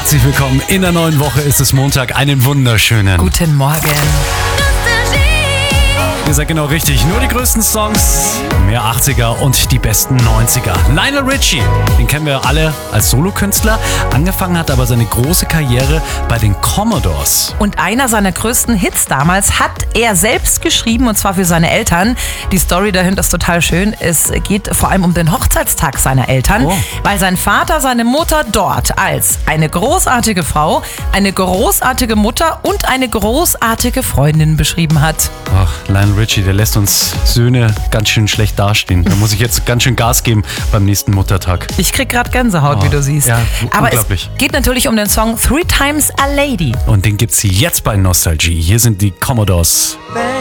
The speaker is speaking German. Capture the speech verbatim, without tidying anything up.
herzlich willkommen. In der neuen Woche ist es Montag. Einen wunderschönen Guten Morgen. Ihr seid genau richtig. Nur die größten Songs, mehr achtziger und die besten neunziger. Lionel Richie, den kennen wir alle als Solokünstler. Angefangen hat aber seine große Karriere bei den Commodores. Und einer seiner größten Hits damals hat er selbst geschrieben, und zwar für seine Eltern. Die Story dahinter ist total schön. Es geht vor allem um den Hochzeitstag seiner Eltern, Oh. weil sein Vater seine Mutter dort als eine großartige Frau, eine großartige Mutter und eine großartige Freundin beschrieben hat. Ach, Lionel Richie, der lässt uns Söhne ganz schön schlecht dastehen. Da muss ich jetzt ganz schön Gas geben beim nächsten Muttertag. Ich krieg gerade Gänsehaut, Oh, wie du siehst. ja, Aber es unglaublich. geht natürlich um den Song Three Times a Lady. Und den gibt's jetzt bei Nostalgie. Hier sind die Commodores.